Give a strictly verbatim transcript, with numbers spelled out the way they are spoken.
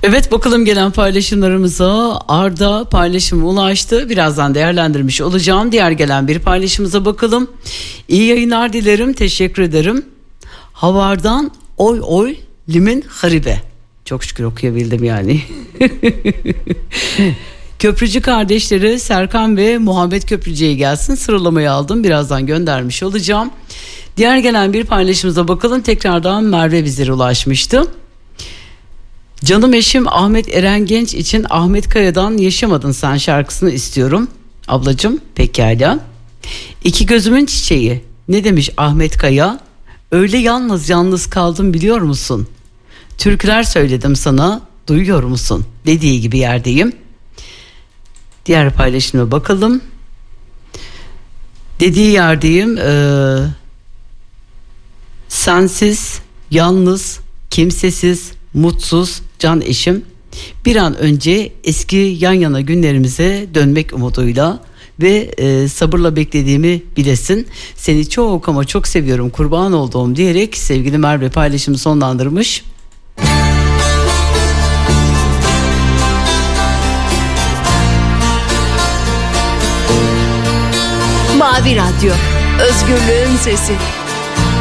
Evet, bakalım gelen paylaşımlarımıza. Arda paylaşımı ulaştı. Birazdan değerlendirmiş olacağım. Diğer gelen bir paylaşımımıza bakalım. İyi yayınlar dilerim. Teşekkür ederim. Havardan oy oy limin haribe. Çok şükür okuyabildim yani. Köprücü kardeşleri Serkan ve Muhammed Köprücü'ye gelsin. Sıralamayı aldım. Birazdan göndermiş olacağım. Diğer gelen bir paylaşımımıza bakalım. Tekrardan Merve bizlere ulaşmıştı. Canım eşim Ahmet Eren Genç için Ahmet Kaya'dan Yaşamadın Sen şarkısını istiyorum. Ablacığım pekala. İki gözümün çiçeği. Ne demiş Ahmet Kaya? Öyle yalnız yalnız kaldım biliyor musun? Türküler söyledim sana, duyuyor musun? Dediği gibi yerdeyim. Diğer paylaşıma bakalım. Dediği yerdeyim. Ee, sensiz, yalnız, kimsesiz, mutsuz can eşim. Bir an önce eski yan yana günlerimize dönmek umuduyla ve e, sabırla beklediğimi bilesin. Seni çok ama çok seviyorum, kurban olduğum diyerek sevgili Merve paylaşımı sonlandırmış. Mavi Radyo, özgürlüğün sesi.